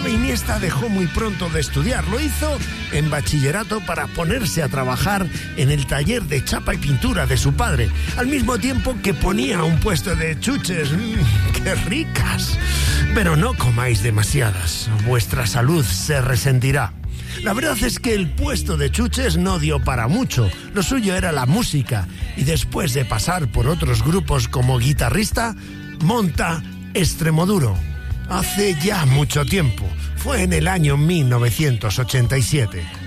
Xavi Iniesta dejó muy pronto de estudiar. Lo hizo en bachillerato para ponerse a trabajar en el taller de chapa y pintura de su padre, al mismo tiempo que ponía un puesto de chuches. ¡Qué ricas! Pero no comáis demasiadas, vuestra salud se resentirá. La verdad es que el puesto de chuches no dio para mucho. Lo suyo era la música, y después de pasar por otros grupos como guitarrista, monta Extremoduro. Hace ya mucho tiempo, fue en el año 1987.